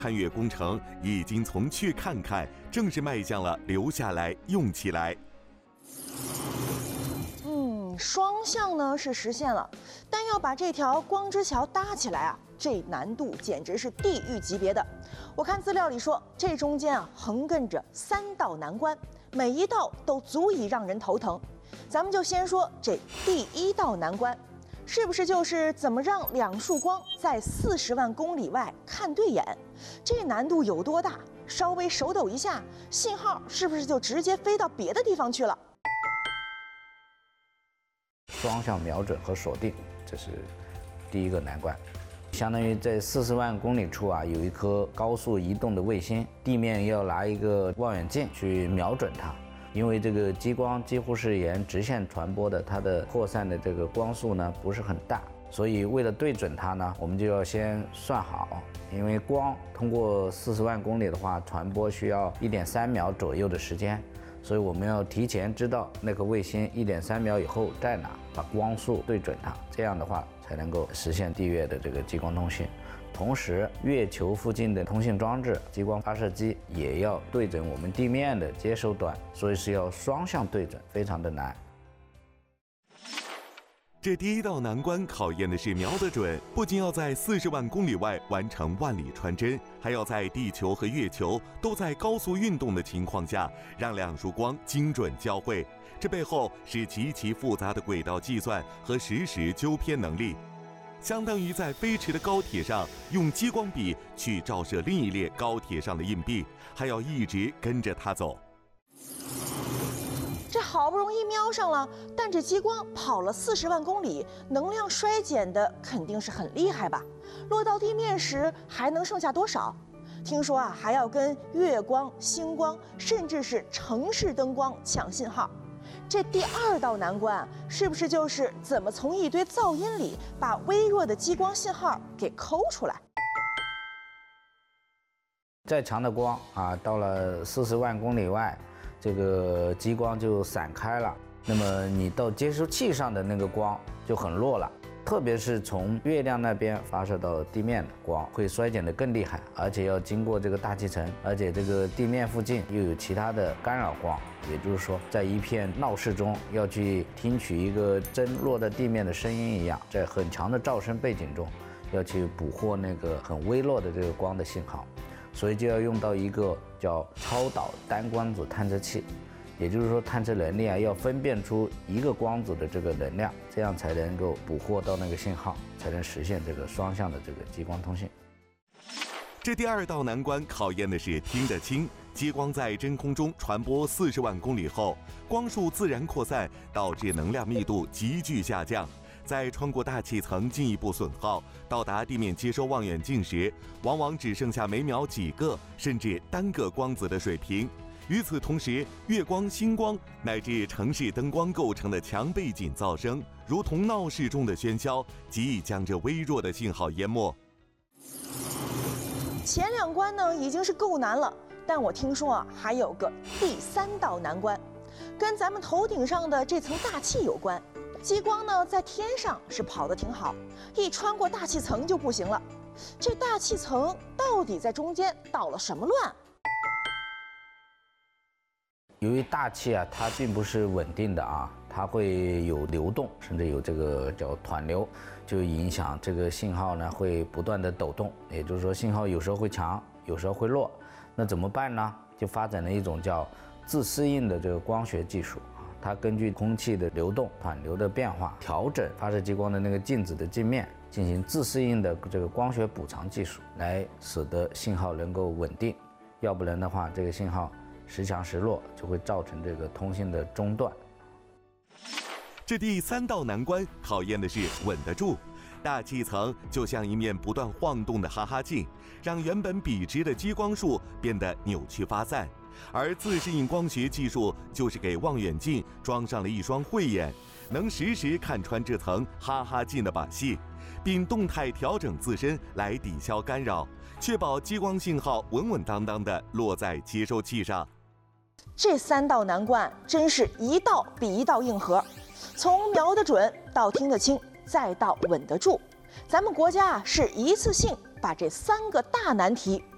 探月工程已经从去看看正式迈向了留下来用起来。 双向呢是实现了，但要把这条光之桥搭起来啊，这难度简直是地狱级别的。我看资料里说，这中间啊横亘着3道难关，每一道都足以让人头疼。咱们就先说这第1道难关，是不是就是怎么让2束光在40万公里外看对眼？这难度有多大？稍微手抖一下，信号是不是就直接飞到别的地方去了？ 双向瞄准和锁定，这是第一个难关。相当于在40万公里处啊，有一颗高速移动的卫星，地面要拿一个望远镜去瞄准它。因为这个激光几乎是沿直线传播的，它的扩散的这个光速呢不是很大，所以为了对准它呢，我们就要先算好，因为光通过40万公里的话，传播需要1.3秒左右的时间。所以我们要提前知道那颗卫星1.3秒以后在哪，把光速对准它，这样的话才能够实现地月的这个激光通信。同时，月球附近的通信装置、激光发射机也要对准我们地面的接收端，所以是要双向对准，非常的难。 这第1道难关考验的是瞄得准，不仅要在40万公里外完成万里穿针，还要在地球和月球都在高速运动的情况下，让2束光精准交汇。这背后是极其复杂的轨道计算和实时纠偏能力，相当于在飞驰的高铁上用激光笔去照射另一列高铁上的硬币，还要一直跟着它走。 这好不容易瞄上了，但这激光跑了40万公里，能量衰减的肯定是很厉害吧？落到地面时还能剩下多少？听说啊，还要跟月光、星光，甚至是城市灯光抢信号。这第2道难关啊，是不是就是怎么从一堆噪音里把微弱的激光信号给抠出来？ 再长的光啊，到了40万公里外，这个激光就散开了，那么你到接收器上的那个光就很弱了，特别是从月亮那边发射到地面的光会衰减得更厉害，而且要经过这个大气层，而且这个地面附近又有其他的干扰光，也就是说在一片闹市中要去听取一个针落在地面的声音一样，在很强的噪声背景中要去捕获那个很微弱的这个光的信号，所以就要用到一个叫超导单光子探测器，也就是说探测能力啊要分辨出一个光子的这个能量，这样才能够捕获到那个信号，才能实现这个双向的这个激光通信。 这第2道难关考验的是听得清。激光在真空中传播40万公里后，光束自然扩散，导致能量密度急剧下降。在穿过大气层进一步损耗，到达地面接收望远镜时，往往只剩下每秒几个甚至单个光子的水平。与此同时，月光、星光乃至城市灯光构成的强背景噪声，如同闹市中的喧嚣，极易将这微弱的信号淹没。 前2关呢已经是够难了，但我听说啊还有个第3道难关，跟咱们头顶上的这层大气有关。激光呢在天上是跑得挺好，一穿过大气层就不行了。这大气层到底在中间捣了什么乱？ 由于大气啊，它并不是稳定的啊，它会有流动，甚至有这个叫湍流，就影响这个信号呢会不断的抖动，也就是说信号有时候会强，有时候会弱。那怎么办呢？就发展了一种叫自适应的这个光学技术。它根据空气的流动、湍流的变化，调整发射激光的那个镜子的镜面，进行自适应的这个光学补偿技术，来使得信号能够稳定。要不然的话，这个信号时强时弱，就会造成这个通信的中断。 这第3道难关考验的是稳得住。大气层就像一面不断晃动的哈哈镜，让原本笔直的激光束变得扭曲发散。而自适应光学技术就是给望远镜装上了一双慧眼，能实时看穿这层哈哈镜的把戏，并动态调整自身来抵消干扰，确保激光信号稳稳当当地落在接收器上。 这3道难关真是一道比一道硬核，从瞄得准到听得清，再到稳得住，咱们国家是一次性把这3个大难题